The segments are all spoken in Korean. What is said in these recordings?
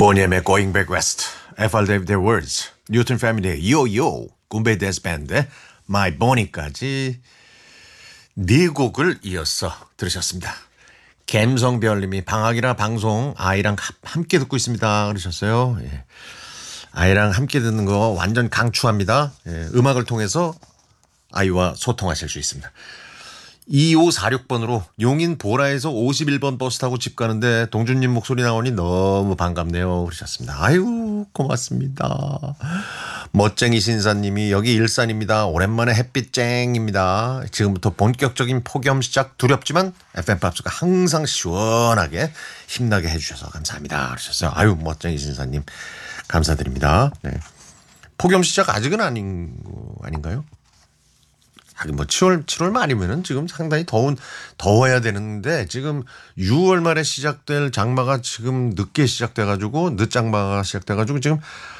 보니엠의 Going Back West, FR David Words, 뉴튼 패밀리의 요요, 꿈베이 데스 밴드의 My Bonnie까지 네 곡을 이어서 들으셨습니다. 갬성별님이 방학이라 방송 아이랑 함께 듣고 있습니다 그러셨어요. 예. 아이랑 함께 듣는 거 완전 강추합니다. 예. 음악을 통해서 아이와 소통하실 수 있습니다. 2546번으로 용인 보라에서 51번 버스 타고 집 가는데 동준님 목소리 나오니 너무 반갑네요 그러셨습니다. 아유 고맙습니다. 멋쟁이 신사님이 여기 일산입니다. 오랜만에 햇빛 쨍입니다. 지금부터 본격적인 폭염 시작 두렵지만 FM팝스가 항상 시원하게 힘나게 해주셔서 감사합니다 그러셨어요. 아유 멋쟁이 신사님 감사드립니다. 네. 폭염 시작 아직은 아닌가요? 하긴 뭐 7월 말이면은 지금 상당히 더워야 되는데 지금 6월 말에 시작될 장마가 지금 늦게 시작돼가지고 늦장마가 시작돼가지고 지금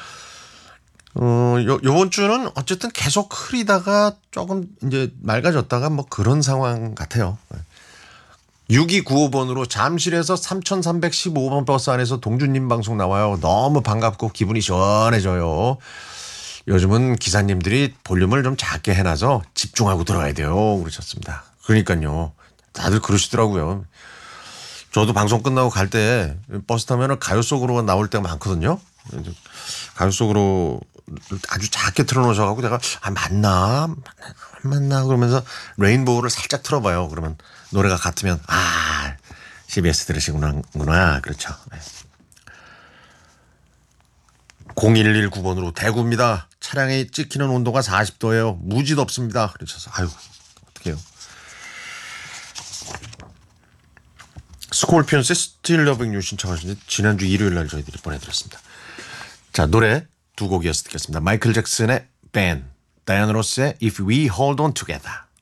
요번 주는 어쨌든 계속 흐리다가 조금 이제 맑아졌다가 뭐 그런 상황 같아요. 6295번으로 잠실에서 3315번 버스 안에서 동준님 방송 나와요. 너무 반갑고 기분이 시원해져요. 요즘은 기사님들이 볼륨을 좀 작게 해놔서 집중하고 들어가야 돼요 그러셨습니다. 그러니까요. 다들 그러시더라고요. 저도 방송 끝나고 갈 때 버스 타면 가요 속으로 나올 때가 많거든요. 가요 속으로 아주 작게 틀어놓으셔가지고 내가 맞나 그러면서 레인보우를 살짝 틀어봐요. 그러면 노래가 같으면 CBS 들으시구나 그렇죠. 네. 0119번으로 대구입니다. 차량에 찍히는 온도가 40도예요. 무지 덥습니다. 그러셔서 아유 어떡해요. 스콜피언스의 Still Loving You 신청하셨는데 지난주 일요일 날 저희들이 보내드렸습니다. 자 노래 두 곡 이어서 듣겠습니다. 마이클 잭슨의 Ben, 다이아나 로스의 If We Hold On Together.